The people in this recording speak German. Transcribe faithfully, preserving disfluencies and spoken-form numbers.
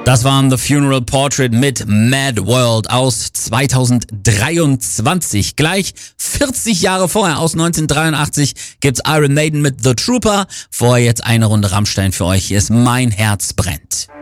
Das waren The Funeral Portrait mit Mad World aus zweitausenddreiundzwanzig. Gleich vierzig Jahre vorher, aus neunzehnhundertdreiundachtzig, gibt's Iron Maiden mit The Trooper. Vorher jetzt eine Runde Rammstein für euch. Hier ist Mein Herz brennt.